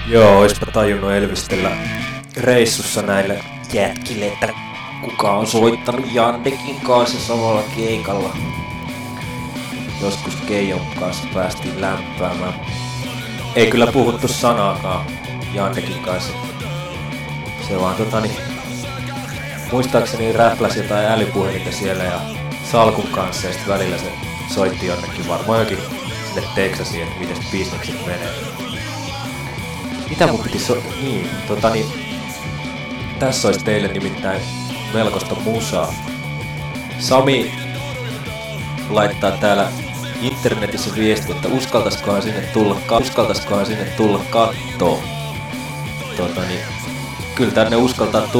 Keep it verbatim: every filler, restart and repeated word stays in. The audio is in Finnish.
Joo, oispa tajunnut elvistellä reissussa näille jätkille, että kuka on soittanut Jandekin kanssa samalla keikalla. Joskus Keijon kanssa päästiin lämpäämään. Ei kyllä puhuttu sanaakaan Jandekin kanssa. Se vaan totani, muistaakseni räpläsi jotain älypuhelinta siellä ja salkun kanssa ja sit välillä se soitti jonnekin varmaan jokin sinne Texasiin, että mites bisnekset menee. Mitä mun piti so... Niin, tota niin... Tässä olisi teille nimittäin melkoista musaa. Sami laittaa täällä internetissä viesti, että uskaltaiskohan sinne tulla, uskaltaiskohan sinne tulla kattoo. Tota niin... Kyllä tänne uskaltaa tulla.